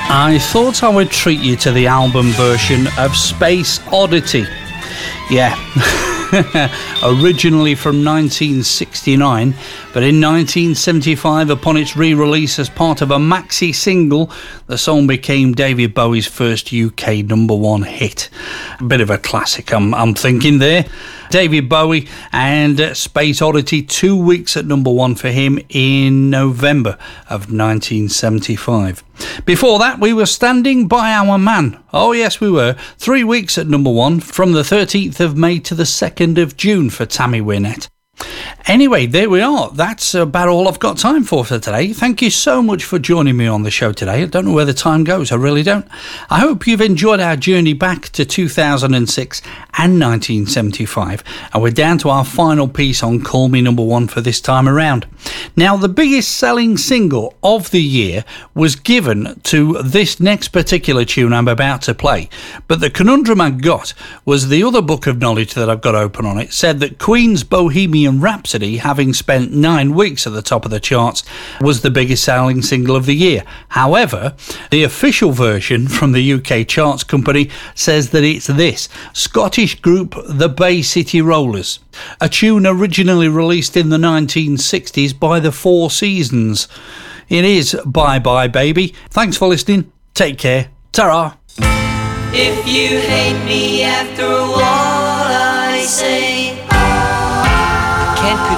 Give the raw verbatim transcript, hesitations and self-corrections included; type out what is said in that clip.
I thought I would treat you to the album version of Space Oddity. Yeah, originally from nineteen sixty-nine, but in nineteen seventy-five, upon its re-release as part of a maxi single, the song became David Bowie's first U K number one hit. A bit of a classic, I'm, I'm thinking there. David Bowie and uh, Space Oddity, two weeks at number one for him in November of nineteen seventy-five. Before that, we were Standing By Our Man. Oh yes, we were. Three weeks at number one from the thirteenth of May to the second of June for Tammy Wynette. Anyway, there we are. That's about all I've got time for for today. Thank you so much for joining me on the show today. I don't know where the time goes. I really don't. I hope you've enjoyed our journey back to two thousand six and nineteen seventy-five. And we're down to our final piece on Call Me Number One for this time around. Now, the biggest selling single of the year was given to this next particular tune I'm about to play. But the conundrum I got was the other book of knowledge that I've got open on it said that Queen's Bohemian Rhapsody, having spent nine weeks at the top of the charts, was the biggest selling single of the year. However, the official version from the U K charts company says that it's this, Scottish group The Bay City Rollers, a tune originally released in the nineteen sixties by the Four Seasons. It is Bye Bye Baby. Thanks for listening. Take care. Ta-ra. If you hate me after all I say, Ken could